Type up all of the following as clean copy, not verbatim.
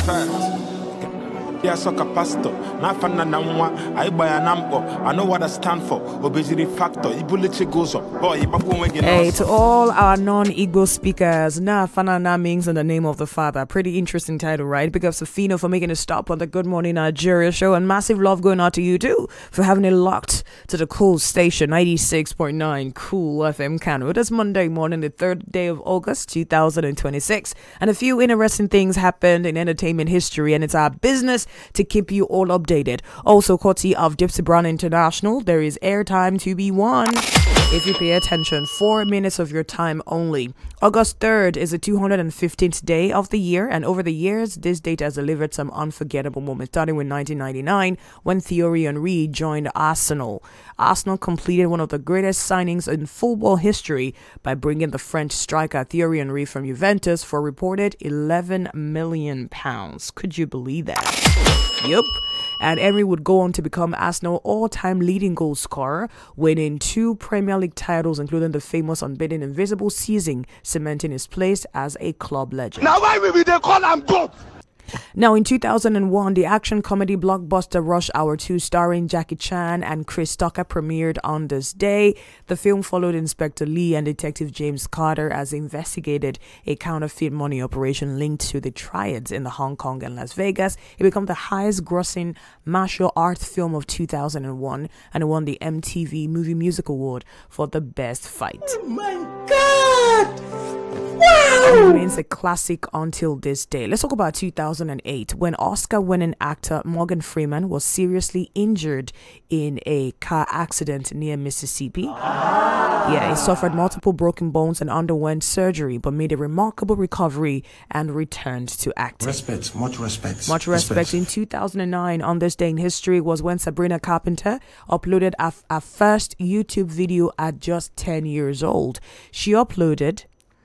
Facts. Yeah, soccer pastor. Nafana namwa. I buy a number. I know what I stand for. Obesity factor. Ibuliche goes up. Boy, hey, to all our non-Igbo speakers, Nafana na means in the name of the Father. Pretty interesting title, right? Big up Safino for making a stop on the Good Morning Nigeria show, and massive love going out to you too for having it locked to the cool station 96.9 Cool FM Kano. It is Monday morning, the 3rd day of August 2026, and a few interesting things happened in entertainment history, and it's our business to keep you all updated. Also, courtesy of Dipsy Brown International, there is airtime to be won. If you pay attention, 4 minutes of your time only. August 3rd is the 215th day of the year, and over the years, this date has delivered some unforgettable moments, starting with 1999 when Thierry Henry joined Arsenal. Arsenal completed one of the greatest signings in football history by bringing the French striker Thierry Henry from Juventus for a reported £11 million. Could you believe that? Yup. And Henry would go on to become Arsenal all-time leading goal scorer, winning 2 Premier League titles, including the famous unbeaten Invisible Season, cementing his place as a club legend. Now why will they call him God? Now, in 2001, the action comedy blockbuster Rush Hour 2, starring Jackie Chan and Chris Tucker, premiered on this day. The film followed Inspector Lee and Detective James Carter as they investigated a counterfeit money operation linked to the triads in the Hong Kong and Las Vegas. It became the highest-grossing martial arts film of 2001, and it won the MTV Movie Music Award for the best fight. Oh my God! Wow! It remains a classic until this day. Let's talk about 2008, when Oscar-winning actor Morgan Freeman was seriously injured in a car accident near Mississippi. Yeah, he suffered multiple broken bones and underwent surgery, but made a remarkable recovery and returned to acting. Respect, much respect. Much respect. In 2009, on this day in history, was when Sabrina Carpenter uploaded her first YouTube video at just 10 years old. She uploaded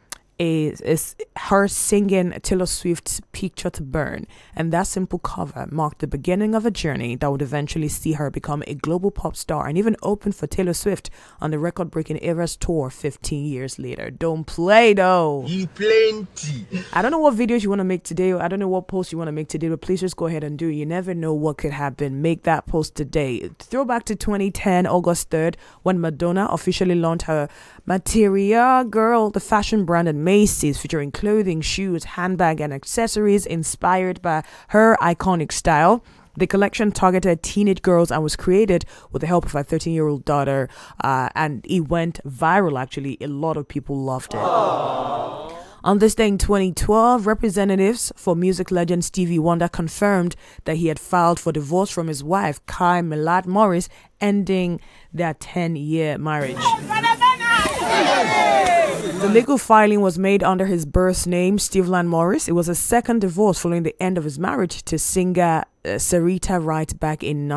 is her singing Taylor Swift's Picture to Burn, and that simple cover marked the beginning of a journey that would eventually see her become a global pop star and even open for Taylor Swift on the record-breaking Eras tour 15 years later. Don't play though. You plenty. I don't know what videos you want to make today, or I don't know what posts you want to make today, but please just go ahead and do it. You never know what could happen. Make that post today. Throwback to 2010, August 3rd, when Madonna officially launched her Materia Girl, the fashion brand at Macy's, featuring clothing, shoes, handbag, and accessories inspired by her iconic style. The collection targeted teenage girls and was created with the help of her 13-year-old daughter, and it went viral, actually. A lot of people loved it. Aww. On this day in 2012, representatives for music legend Stevie Wonder confirmed that he had filed for divorce from his wife, Kai Millard Morris, ending their 10-year marriage. The legal filing was made under his birth name, Steveland Morris. It was a second divorce following the end of his marriage to singer Sarita Wright back in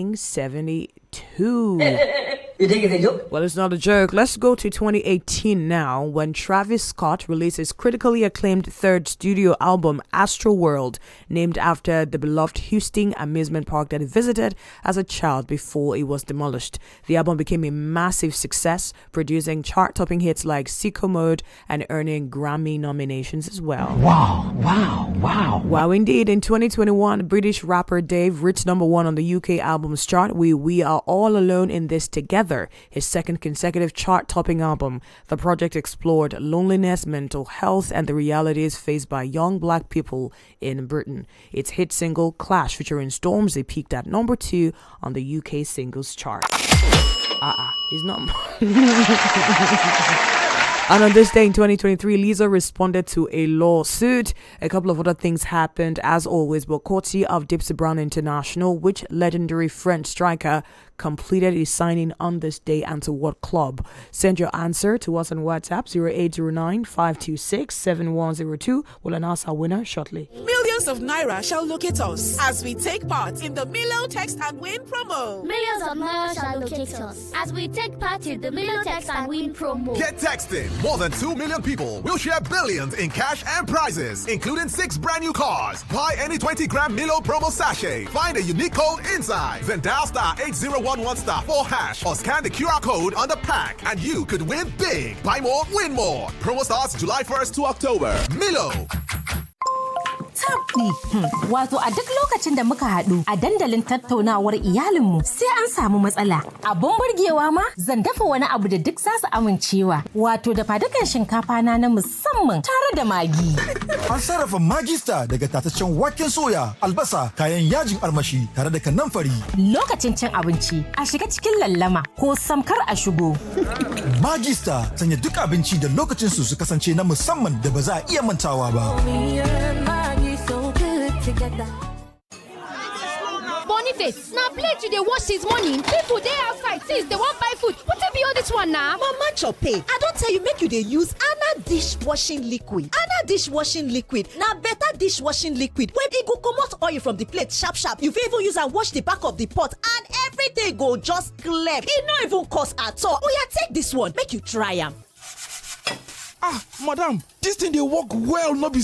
1972. You think it's a joke? Well, it's not a joke. Let's go to 2018 now, when Travis Scott released his critically acclaimed third studio album, Astroworld, named after the beloved Houston amusement park that he visited as a child before it was demolished. The album became a massive success, producing chart-topping hits like Sicko Mode and earning Grammy nominations as well. Wow, wow, wow. Wow, indeed. In 2021, British rapper Dave reached #1 on the UK albums chart with We Are All Alone in This Together, his second consecutive chart-topping album. The project explored loneliness, mental health, and the realities faced by young black people in Britain. Its hit single, Clash, featuring Stormzy, peaked at #2 on the UK singles chart. He's not... And on this day in 2023, Lizzo responded to a lawsuit. A couple of other things happened, as always, but courtesy of Dipsy Brown International, which legendary French striker completed his signing on this day and to what club? Send your answer to us on WhatsApp 0809-526-7102. We'll announce our winner shortly. Millions of Naira shall locate us as we take part in the Milo Text and Win promo. Millions of Naira shall locate us as we take part in the Milo Text and Win promo. Get texting. More than 2 million people will share billions in cash and prizes, including 6 brand new cars. Buy any 20-gram Milo promo sachet. Find a unique code inside. Then dial star 8011 star 4 hash or scan the QR code on the pack and you could win big. Buy more, win more. Promo starts July 1st to October. Milo. tabdi. Wato a duk lokacin da muka haɗu a dandalin tattaunawar iyalinmu sai an samu matsala. Abun burgewa ma zan dafa wani abu da duk za su amincewa. Wato dafadukan shinkafa na musamman tare da magi. An sarrafa Magista daga tataccen waken soya, albasa, kayan yajin armashi tare da kanamfari. Lokacin cin abinci a shiga cikin lallama ko samkar a shigo. Magista sanya duk abinci da lokacin su kasance na musamman da ba za a iya mantawa ba. Boniface, now plate you dey wash since morning. People dey outside since they wan buy food. Wetin be all this one now? Mama Chope, I don tell you make you dey use Ana dishwashing liquid. Ana dishwashing liquid na better dishwashing liquid wey e go comot oil from the plate sharp sharp. You fit even use am wash the back of the pot and everything go just clear. E no even cost at all. Oya, take this one make you try am. Madam, this thing dey work well, no be